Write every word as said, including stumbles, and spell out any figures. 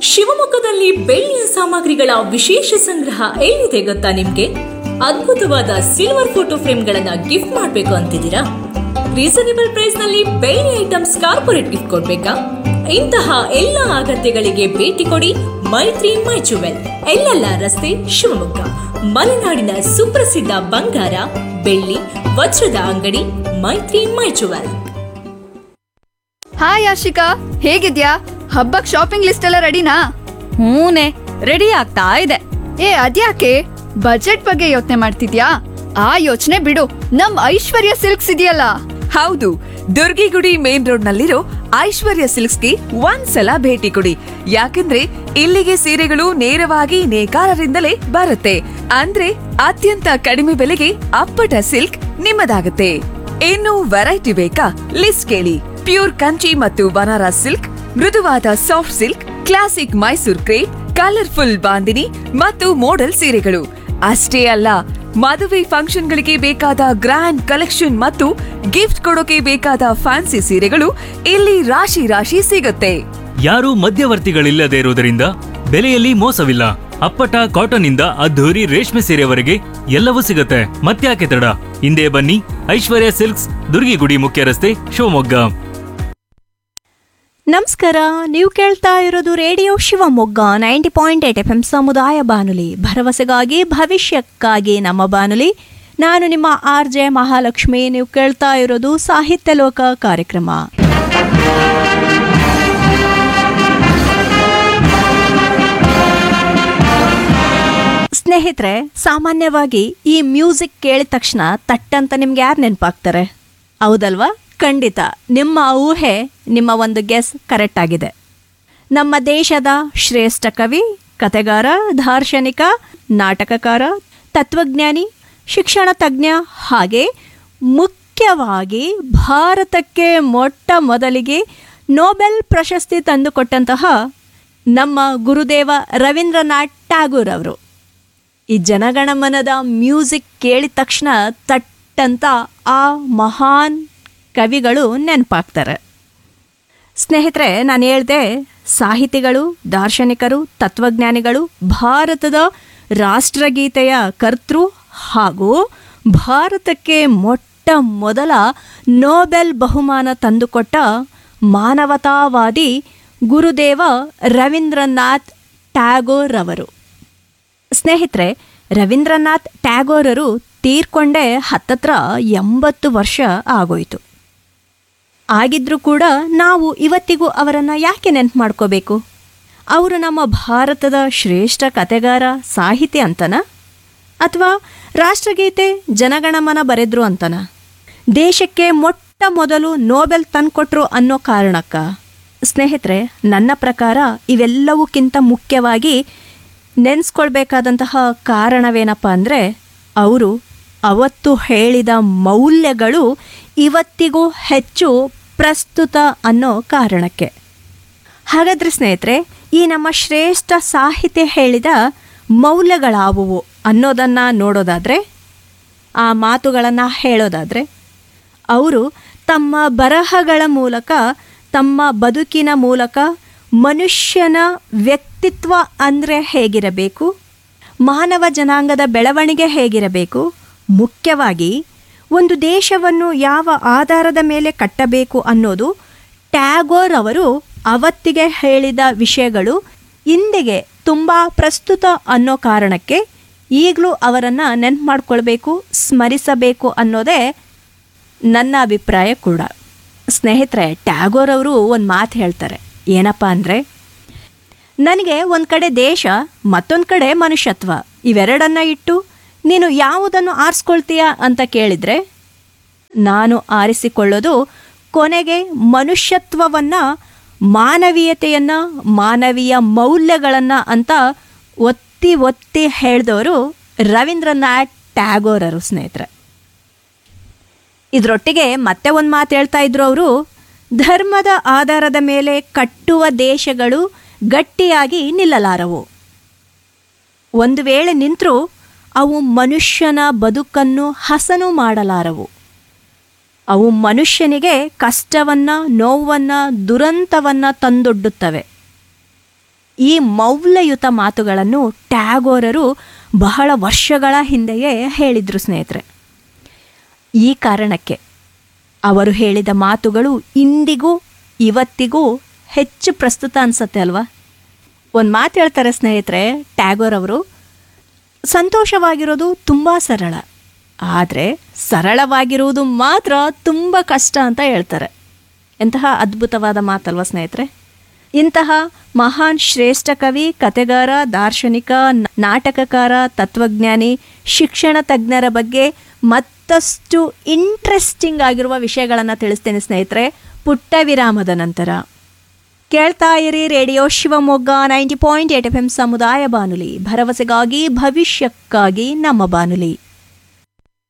ಶಿವಮೊಗ್ಗದಲ್ಲಿ ಬೆಳ್ಳಿಯ ಸಾಮಗ್ರಿಗಳ ವಿಶೇಷ ಸಂಗ್ರಹ ಎಲ್ಲಿದೆ ಗೊತ್ತಾ ನಿಮ್ಗೆ? ಅದ್ಭುತವಾದ ಸಿಲ್ವರ್ ಫೋಟೋ ಫ್ರೇಮ್ಗಳನ್ನ ಗಿಫ್ಟ್ ಮಾಡಬೇಕು ಅಂತಿದ್ದೀರಾ? ರೀಸನೇಬಲ್ ಪ್ರೈಸ್ ನಲ್ಲಿ ಬೆಳ್ಳಿ ಐಟಮ್ಸ್ ಕಾರ್ಪೊರೇಟ್ ಗಿಫ್ಟ್ ಕೊಡ್ಬೇಕಾ? ಇಂತಹ ಎಲ್ಲ ಅಗತ್ಯಗಳಿಗೆ ಭೇಟಿ ಕೊಡಿ ಮೈತ್ರಿ ಮೈ ಜುವೆಲ್, ಎಲ್ಲೆಲ್ಲ ರಸ್ತೆ, ಶಿವಮೊಗ್ಗ. ಮಲೆನಾಡಿನ ಸುಪ್ರಸಿದ್ಧ ಬಂಗಾರ, ಬೆಳ್ಳಿ, ವಜ್ರದ ಅಂಗಡಿ ಮೈತ್ರಿ ಮೈ ಜುವೆಲ್. ಹಾಯ್ ಆಶಿಕಾ, ಹೇಗಿದ್ಯಾ? ಹಬ್ಬಕ್ ಶಾಪಿಂಗ್ ಲಿಸ್ಟ್ ಎಲ್ಲ ರೆಡಿನಾ? ಹೂನೆ, ರೆಡಿ ಆಗ್ತಾ ಇದೆ. ಏ ಅದ್ಯಾಕೆ ಬಜೆಟ್ ಬಗ್ಗೆ ಯೋಚನೆ ಮಾಡ್ತಿದ್ಯಾ? ಆ ಯೋಚನೆ ಬಿಡು, ನಮ್ ಐಶ್ವರ್ಯ ಸಿಲ್ಕ್ಸ್ ಇದೆಯಲ್ಲ. ಹೌದು, ದುರ್ಗಿಗುಡಿ ಮೇನ್ ರೋಡ್ ನಲ್ಲಿರೋ ಐಶ್ವರ್ಯ ಸಿಲ್ಕ್ಸ್ಗೆ ಒಂದ್ಸಲ ಭೇಟಿ ಕೊಡಿ. ಯಾಕಂದ್ರೆ ಇಲ್ಲಿಗೆ ಸೀರೆಗಳು ನೇರವಾಗಿ ನೇಕಾರರಿಂದಲೇ ಬರುತ್ತೆ. ಅಂದ್ರೆ ಅತ್ಯಂತ ಕಡಿಮೆ ಬೆಲೆಗೆ ಅಪ್ಪಟ ಸಿಲ್ಕ್ ನಿಮ್ಮದಾಗುತ್ತೆ. ಇನ್ನು ವೆರೈಟಿ ಬೇಕಾ? ಲಿಸ್ಟ್ ಕೇಳಿ. ಪ್ಯೂರ್ ಕಂಚಿ ಮತ್ತು ಬನಾರಸ್ ಸಿಲ್ಕ್, ಮೃದುವಾದ soft silk, classic Mysore crepe, colourful bandhani ಮತ್ತು ಮೋಡಲ್ ಸೀರೆಗಳು ಅಷ್ಟೇ ಅಲ್ಲ, ಮದುವೆ ಫಂಕ್ಷನ್ಗಳಿಗೆ ಬೇಕಾದ ಗ್ರ್ಯಾಂಡ್ ಕಲೆಕ್ಷನ್ ಮತ್ತು ಗಿಫ್ಟ್ ಕೊಡೋಕೆ ಬೇಕಾದ ಫ್ಯಾನ್ಸಿ ಸೀರೆಗಳು ಇಲ್ಲಿ ರಾಶಿ ರಾಶಿ ಸಿಗುತ್ತೆ. ಯಾರೂ ಮಧ್ಯವರ್ತಿಗಳಿಲ್ಲದೆ ಇರುವುದರಿಂದ ಬೆಲೆಯಲ್ಲಿ ಮೋಸವಿಲ್ಲ. ಅಪ್ಪಟ ಕಾಟನ್ ಇಂದ ಅದ್ಧೂರಿ ರೇಷ್ಮೆ ಸೀರೆವರೆಗೆ ಎಲ್ಲವೂ ಸಿಗುತ್ತೆ. ಮತ್ತ್ಯಾಕೆ ತಡ? ಹಿಂದೆ ಬನ್ನಿ, ಐಶ್ವರ್ಯ ಸಿಲ್ಕ್ಸ್, ದುರ್ಗಿಗುಡಿ ಮುಖ್ಯ ರಸ್ತೆ, ಶಿವಮೊಗ್ಗ. ನಮಸ್ಕಾರ, ನೀವು ಕೇಳ್ತಾ ಇರೋದು radio Shivamogga ninety point eight F M ಸಮುದಾಯ ಬಾನುಲಿ, ಭರವಸೆಗಾಗಿ ಭವಿಷ್ಯಕ್ಕಾಗಿ ನಮ್ಮ ಬಾನುಲಿ. ನಾನು ನಿಮ್ಮ ಆರ್ ಜೆ ಮಹಾಲಕ್ಷ್ಮಿ. ನೀವು ಕೇಳ್ತಾ ಇರೋದು ಸಾಹಿತ್ಯ ಲೋಕ ಕಾರ್ಯಕ್ರಮ. ಸ್ನೇಹಿತರೆ, ಸಾಮಾನ್ಯವಾಗಿ ಈ ಮ್ಯೂಸಿಕ್ ಕೇಳಿದ ತಕ್ಷಣ ತಟ್ಟಂತ ನಿಮ್ಗೆ ಯಾರು ನೆನಪಾಗ್ತಾರೆ? ಹೌದಲ್ವಾ? ಖಂಡಿತ ನಿಮ್ಮ ಊಹೆ, ನಿಮ್ಮ ಒಂದು ಗೆಸ್ ಕರೆಕ್ಟ್ ಆಗಿದೆ. ನಮ್ಮ ದೇಶದ ಶ್ರೇಷ್ಠ ಕವಿ, ಕಥೆಗಾರ, ದಾರ್ಶನಿಕ, ನಾಟಕಕಾರ, ತತ್ವಜ್ಞಾನಿ, ಶಿಕ್ಷಣ ತಜ್ಞ, ಹಾಗೆ ಮುಖ್ಯವಾಗಿ ಭಾರತಕ್ಕೆ ಮೊಟ್ಟ ಮೊದಲಿಗೆ ನೊಬೆಲ್ ಪ್ರಶಸ್ತಿ ತಂದುಕೊಟ್ಟಂತಹ ನಮ್ಮ ಗುರುದೇವ ರವೀಂದ್ರನಾಥ್ ಟ್ಯಾಗೋರ್ ಅವರು. ಈ ಜನಗಣಮನದ ಮ್ಯೂಸಿಕ್ ಕೇಳಿದ ತಕ್ಷಣ ತಟ್ಟಂತ ಆ ಮಹಾನ್ ಕವಿಗಳು ನೆನಪಾಗ್ತಾರೆ. ಸ್ನೇಹಿತರೆ, ನಾನು ಹೇಳ್ದೆ, ಸಾಹಿತಿಗಳು, ದಾರ್ಶನಿಕರು, ತತ್ವಜ್ಞಾನಿಗಳು, ಭಾರತದ ರಾಷ್ಟ್ರಗೀತೆಯ ಕರ್ತೃ ಹಾಗೂ ಭಾರತಕ್ಕೆ ಮೊಟ್ಟ ಮೊದಲ ನೊಬೆಲ್ ಬಹುಮಾನ ತಂದುಕೊಟ್ಟ ಮಾನವತಾವಾದಿ ಗುರುದೇವ ರವೀಂದ್ರನಾಥ್ ಟ್ಯಾಗೋರ್ ಅವರು. ಸ್ನೇಹಿತರೆ, ರವೀಂದ್ರನಾಥ್ ಟ್ಯಾಗೋರರು ತೀರ್ಕೊಂಡೇ ಹತ್ತತ್ರ ಎಂಬತ್ತು ವರ್ಷ ಆಗೋಯಿತು. ಆಗಿದ್ರೂ ಕೂಡ ನಾವು ಇವತ್ತಿಗೂ ಅವರನ್ನು ಯಾಕೆ ನೆನಪು ಮಾಡ್ಕೋಬೇಕು? ಅವರು ನಮ್ಮ ಭಾರತದ ಶ್ರೇಷ್ಠ ಕಥೆಗಾರ, ಸಾಹಿತಿ ಅಂತನ? ಅಥವಾ ರಾಷ್ಟ್ರಗೀತೆ, ಜನಗಣಮನ ಬರೆದ್ರು ಅಂತನ? ದೇಶಕ್ಕೆ ಮೊಟ್ಟ ಮೊದಲು ನೊಬೆಲ್ ತಂದುಕೊಟ್ರು ಅನ್ನೋ ಕಾರಣಕ್ಕ? ಸ್ನೇಹಿತರೆ, ನನ್ನ ಪ್ರಕಾರ ಇವೆಲ್ಲವಕ್ಕಿಂತ ಮುಖ್ಯವಾಗಿ ನೆನೆಸ್ಕೊಳ್ಬೇಕಾದಂತಹ ಕಾರಣವೇನಪ್ಪ ಅಂದರೆ, ಅವರು ಅವತ್ತು ಹೇಳಿದ ಮೌಲ್ಯಗಳು ಇವತ್ತಿಗೂ ಹೆಚ್ಚು ಪ್ರಸ್ತುತ ಅನ್ನೋ ಕಾರಣಕ್ಕೆ. ಹಾಗಾದರೆ ಸ್ನೇಹಿತರೆ, ಈ ನಮ್ಮ ಶ್ರೇಷ್ಠ ಸಾಹಿತ್ಯ ಹೇಳಿದ ಮೌಲ್ಯಗಳಾವುವು ಅನ್ನೋದನ್ನು ನೋಡೋದಾದರೆ, ಆ ಮಾತುಗಳನ್ನು ಹೇಳೋದಾದರೆ, ಅವರು ತಮ್ಮ ಬರಹಗಳ ಮೂಲಕ, ತಮ್ಮ ಬದುಕಿನ ಮೂಲಕ ಮನುಷ್ಯನ ವ್ಯಕ್ತಿತ್ವ ಅಂದರೆ ಹೇಗಿರಬೇಕು, ಮಾನವ ಜನಾಂಗದ ಬೆಳವಣಿಗೆ ಹೇಗಿರಬೇಕು, ಮುಖ್ಯವಾಗಿ ಒಂದು ದೇಶವನ್ನು ಯಾವ ಆಧಾರದ ಮೇಲೆ ಕಟ್ಟಬೇಕು ಅನ್ನೋದು ಟ್ಯಾಗೋರ್ ಅವರು ಅವತ್ತಿಗೆ ಹೇಳಿದ ವಿಷಯಗಳು ಇಂದಿಗೆ ತುಂಬ ಪ್ರಸ್ತುತ ಅನ್ನೋ ಕಾರಣಕ್ಕೆ ಈಗಲೂ ಅವರನ್ನು ನೆನಪು ಮಾಡ್ಕೊಳ್ಬೇಕು, ಸ್ಮರಿಸಬೇಕು ಅನ್ನೋದೇ ನನ್ನ ಅಭಿಪ್ರಾಯ ಕೂಡ. ಸ್ನೇಹಿತರೆ, ಟ್ಯಾಗೋರ್ ಅವರು ಒಂದು ಮಾತು ಹೇಳ್ತಾರೆ. ಏನಪ್ಪ ಅಂದರೆ, ನನಗೆ ಒಂದು ಕಡೆ ದೇಶ, ಮತ್ತೊಂದು ಕಡೆ ಮನುಷ್ಯತ್ವ, ಇವೆರಡನ್ನ ಇಟ್ಟು ನೀನು ಯಾವುದನ್ನು ಆರಿಸ್ಕೊಳ್ತೀಯ ಅಂತ ಕೇಳಿದರೆ, ನಾನು ಆರಿಸಿಕೊಳ್ಳೋದು ಕೊನೆಗೆ ಮನುಷ್ಯತ್ವವನ್ನು, ಮಾನವೀಯತೆಯನ್ನು, ಮಾನವೀಯ ಮೌಲ್ಯಗಳನ್ನು ಅಂತ ಒತ್ತಿ ಒತ್ತಿ ಹೇಳಿದವರು ರವೀಂದ್ರನಾಥ್ ಟ್ಯಾಗೋರರು. ಸ್ನೇಹಿತರೆ, ಇದರೊಟ್ಟಿಗೆ ಮತ್ತೆ ಒಂದು ಮಾತು ಹೇಳ್ತಾ ಇದ್ರು ಅವರು, ಧರ್ಮದ ಆಧಾರದ ಮೇಲೆ ಕಟ್ಟುವ ದೇಶಗಳು ಗಟ್ಟಿಯಾಗಿ ನಿಲ್ಲಲಾರವು. ಒಂದು ವೇಳೆ ನಿಂತರೂ ಅವು ಮನುಷ್ಯನ ಬದುಕನ್ನು ಹಸನು ಮಾಡಲಾರವು. ಅವು ಮನುಷ್ಯನಿಗೆ ಕಷ್ಟವನ್ನು, ನೋವನ್ನು, ದುರಂತವನ್ನು ತಂದೊಡ್ಡುತ್ತವೆ. ಈ ಮೌಲ್ಯಯುತ ಮಾತುಗಳನ್ನು ಟ್ಯಾಗೋರರು ಬಹಳ ವರ್ಷಗಳ ಹಿಂದೆಯೇ ಹೇಳಿದರು ಸ್ನೇಹಿತರೆ. ಈ ಕಾರಣಕ್ಕೆ ಅವರು ಹೇಳಿದ ಮಾತುಗಳು ಇಂದಿಗೂ ಇವತ್ತಿಗೂ ಹೆಚ್ಚು ಪ್ರಸ್ತುತ ಅನಿಸುತ್ತೆ ಅಲ್ವಾ. ಒಂದು ಮಾತು ಹೇಳ್ತಾರೆ ಸ್ನೇಹಿತರೆ ಟ್ಯಾಗೋರ್ ಅವರು, ಸಂತೋಷವಾಗಿರೋದು ತುಂಬ ಸರಳ, ಆದರೆ ಸರಳವಾಗಿರುವುದು ಮಾತ್ರ ತುಂಬ ಕಷ್ಟ ಅಂತ ಹೇಳ್ತಾರೆ. ಎಂತಹ ಅದ್ಭುತವಾದ ಮಾತಲ್ವ ಸ್ನೇಹಿತರೆ. ಇಂತಹ ಮಹಾನ್ ಶ್ರೇಷ್ಠ ಕವಿ, ಕತೆಗಾರ, ದಾರ್ಶನಿಕ, ನಾಟಕಕಾರ, ತತ್ವಜ್ಞಾನಿ, ಶಿಕ್ಷಣ ತಜ್ಞರ ಬಗ್ಗೆ ಮತ್ತಷ್ಟು ಇಂಟ್ರೆಸ್ಟಿಂಗ್ ಆಗಿರುವ ವಿಷಯಗಳನ್ನು ತಿಳಿಸ್ತೇನೆ ಸ್ನೇಹಿತರೆ ಪುಟ್ಟ ವಿರಾಮದ ನಂತರ. ಕೇಳ್ತಾ ಇರಿ radio Shivamogga ninety point eight F M ಸಮುದಾಯ ಬಾನುಲಿ, ಭರವಸೆಗಾಗಿ ಭವಿಷ್ಯಕ್ಕಾಗಿ ನಮ್ಮ ಬಾನುಲಿ.